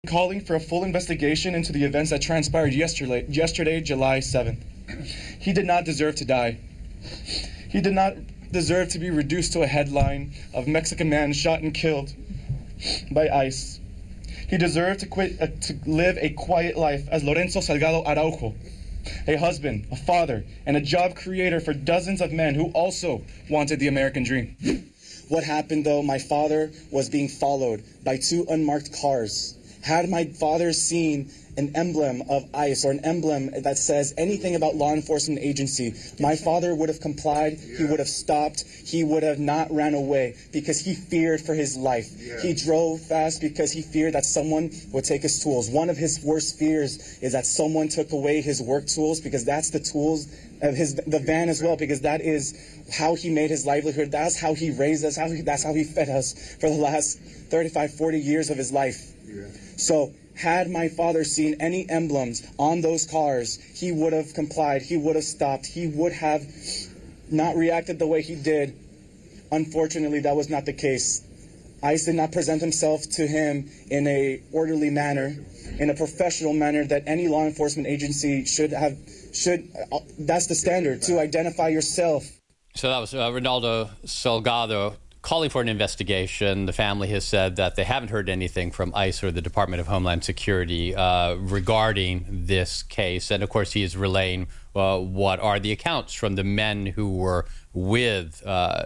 calling for a full investigation into the events that transpired yesterday, July 7th. He did not deserve to die. He did not deserve to be reduced to a headline of Mexican man shot and killed by ICE. He deserved to live a quiet life as Lorenzo Salgado Araujo, a husband, a father, and a job creator for dozens of men who also wanted the American dream. What happened, though? My father was being followed by two unmarked cars. Had my father seen an emblem of ICE or an emblem that says anything about law enforcement agency, my father would have complied, he would have stopped, he would have not ran away because he feared for his life. He drove fast because he feared that someone would take his tools. One of his worst fears is that someone took away his work tools, because that's the tools of the van as well, because that is how he made his livelihood. That's how he raised us, that's how he fed us for the last 35, 40 years of his life. So had my father seen any emblems on those cars, he would have complied, he would have stopped, he would have not reacted the way he did. Unfortunately, that was not the case. ICE did not present himself to him in a orderly manner, in a professional manner that any law enforcement agency should, that's the standard, to identify yourself. So that was Ronaldo Salgado calling for an investigation. The family has said that they haven't heard anything from ICE or the Department of Homeland Security regarding this case. And of course, he is relaying what are the accounts from the men who were with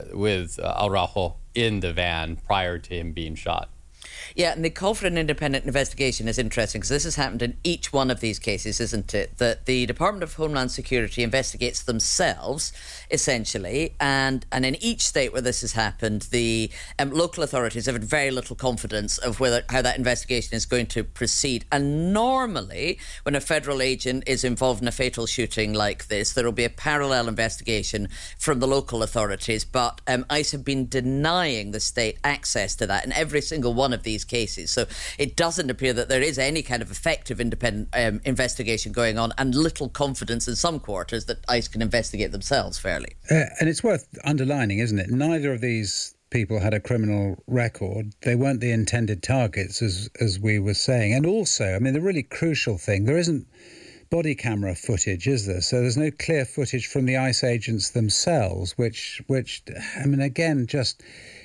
Araujo in the van prior to him being shot. Yeah, and the call for an independent investigation is interesting because this has happened in each one of these cases, isn't it? That the Department of Homeland Security investigates themselves, essentially, and in each state where this has happened, the local authorities have had very little confidence of how that investigation is going to proceed. And normally, when a federal agent is involved in a fatal shooting like this, there will be a parallel investigation from the local authorities, but ICE have been denying the state access to that in every single one of these cases. So it doesn't appear that there is any kind of effective independent investigation going on, and little confidence in some quarters that ICE can investigate themselves fairly. And it's worth underlining, isn't it? Neither of these people had a criminal record. They weren't the intended targets, as we were saying. And also, I mean, the really crucial thing, there isn't body camera footage, is there? So there's no clear footage from the ICE agents themselves, which I mean, again, just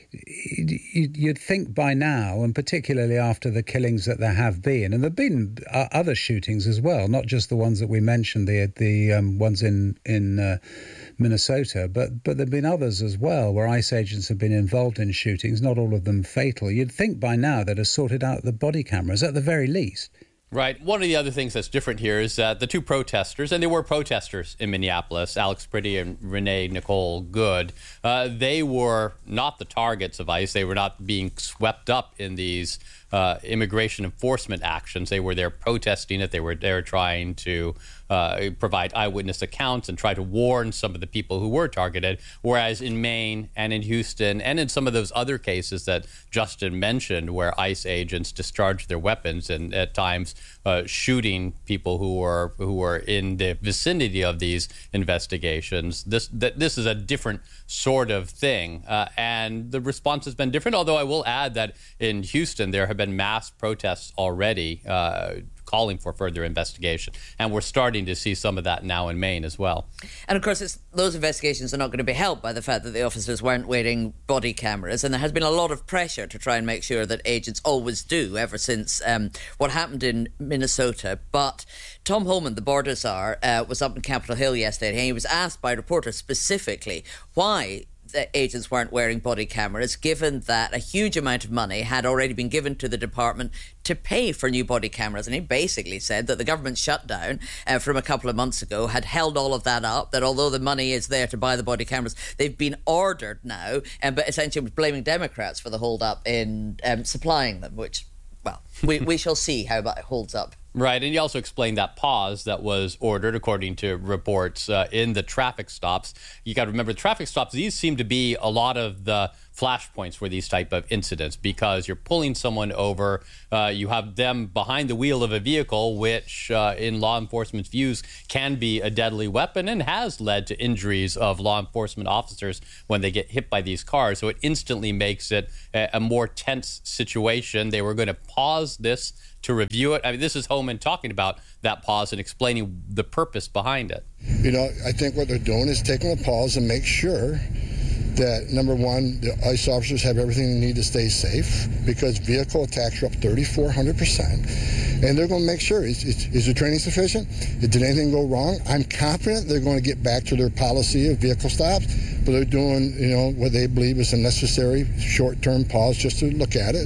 you'd think by now, and particularly after the killings that there have been, and there have been other shootings as well, not just the ones that we mentioned, the ones in Minnesota, but there have been others as well where ICE agents have been involved in shootings, not all of them fatal. You'd think by now they'd have sorted out the body cameras at the very least. Right. One of the other things that's different here is that the two protesters, and they were protesters in Minneapolis, Alex Pretty and Renee Nicole Good, they were not the targets of ICE. They were not being swept up in these immigration enforcement actions. They were there protesting it. They were there trying to provide eyewitness accounts and try to warn some of the people who were targeted. Whereas in Maine and in Houston and in some of those other cases that Justin mentioned, where ICE agents discharged their weapons and at times shooting people who were in the vicinity of these investigations, this is a different sort of thing, and the response has been different. Although I will add that in Houston there have been mass protests already calling for further investigation, and we're starting to see some of that now in Maine as well. And of course, those investigations are not going to be helped by the fact that the officers weren't wearing body cameras, and there has been a lot of pressure to try and make sure that agents always do, ever since what happened in Minnesota. But Tom Homan, the border czar, was up in Capitol Hill yesterday, and he was asked by reporters specifically why the agents weren't wearing body cameras, given that a huge amount of money had already been given to the department to pay for new body cameras. And he basically said that the government shutdown from a couple of months ago had held all of that up, that although the money is there to buy the body cameras, they've been ordered now, but essentially was blaming Democrats for the hold-up in supplying them, which, well, we shall see how that holds up. Right, and he also explained that pause that was ordered, according to reports, in the traffic stops. You got to remember, traffic stops, these seem to be a lot of the flashpoints for these type of incidents, because you're pulling someone over, you have them behind the wheel of a vehicle, which in law enforcement's views can be a deadly weapon and has led to injuries of law enforcement officers when they get hit by these cars. So it instantly makes it a more tense situation. They were going to pause this to review it? I mean, this is Homan talking about that pause and explaining the purpose behind it. You know, I think what they're doing is taking a pause and make sure that, number one, the ICE officers have everything they need to stay safe, because vehicle attacks are up 3,400%. And they're going to make sure, is the training sufficient? Did anything go wrong? I'm confident they're going to get back to their policy of vehicle stops, but they're doing, you know, what they believe is a necessary short-term pause just to look at it.